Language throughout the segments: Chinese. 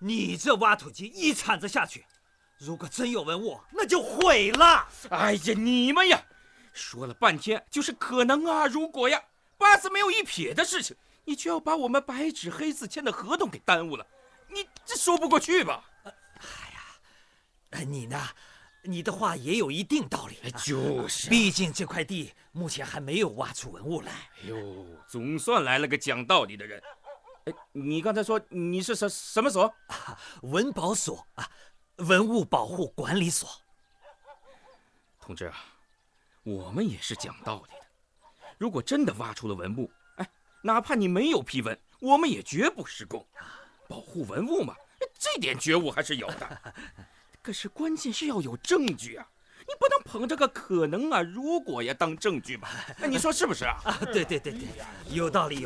你这挖土机一铲子下去，如果真有文物，那就毁了。 哎呀，你们呀，说了半天就是可能啊，如果呀，八字没有一撇的事情，你就要把我们白纸黑字签的合同给耽误了，你这说不过去吧？ 你呢？你的话也有一定道理。 就是， 毕竟这块地目前还没有挖出文物来。 哎呦，总算来了个讲道理的人。哎，你刚才说你是什么所？ 文保所啊，文物保护管理所。 同志啊，我们也是讲道理的。如果真的挖出了文物，哎，哪怕你没有批文，我们也绝不施工。保护文物嘛，这点觉悟还是有的。可是关键是要有证据啊，你不能捧着个可能啊，如果呀当证据吧？哎，你说是不是啊？ 对，有道理。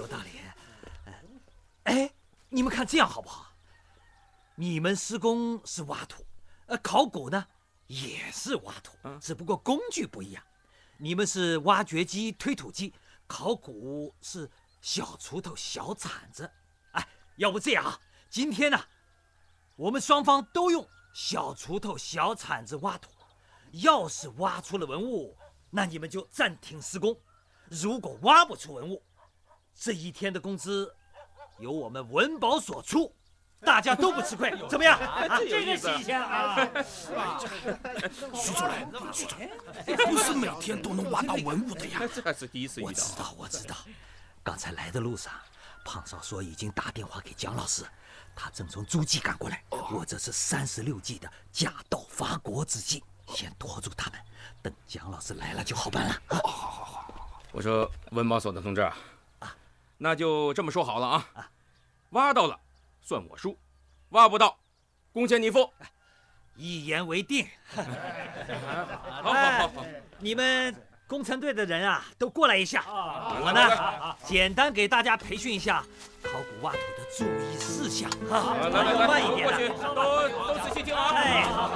哎，你们看这样好不好？你们施工是挖土，考古呢也是挖土，只不过工具不一样。你们是挖掘机、推土机，考古是小锄头、小铲子。哎，要不这样啊，今天呢，我们双方都用小锄头、小铲子挖土，要是挖出了文物，那你们就暂停施工；如果挖不出文物，这一天的工资由我们文保所出，大家都不吃亏，怎么样？ 这个新鲜啊！ 徐主任，不是每天都能挖到文物的呀。 这还是第一次遇到。 我知道。刚才来的路上，胖少说已经打电话给蒋老师。他正从诸暨赶过来，我这是36计的假道伐国之计，先拖住他们，等蒋老师来了就好办了。 好。 我说文保所的同志啊，那就这么说好了啊，挖到了算我输，挖不到工钱你付， 一言为定。 好， 你们工程队的人啊，都过来一下。我呢，简单给大家培训一下考古挖土的注意事项。 来， 慢一点， 过去，都仔细听啊。 哎，好。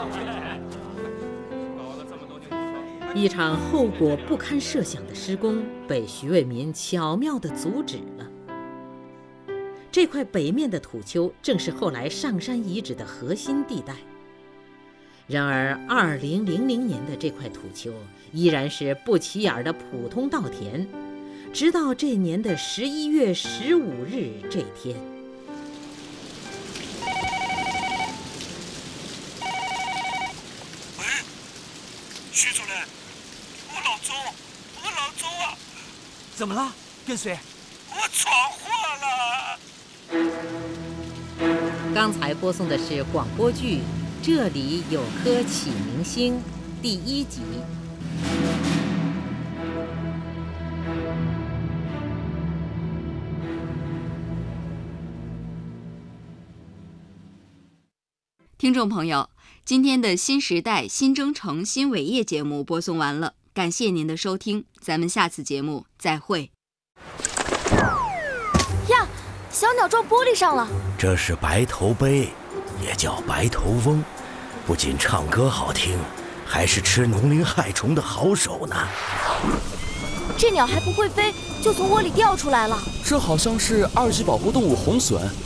一场后果不堪设想的施工被徐为民巧妙地阻止了。这块北面的土丘正是后来上山遗址的核心地带。然而2000年的这块土丘依然是不起眼的普通稻田，直到这年的11月15日这天。 喂，徐主任，我老周啊！ 怎么了？跟谁？ 我闯祸了。 刚才播送的是广播剧《这里有颗启明星》第1集。 听众朋友，今天的新时代新征程新伟业节目播送完了，感谢您的收听，咱们下次节目再会。 呀，小鸟撞玻璃上了。 这是白头鹎，也叫白头翁，不仅唱歌好听，还是吃农林害虫的好手呢。 这鸟还不会飞，就从窝里掉出来了。 这好像是2级保护动物红隼，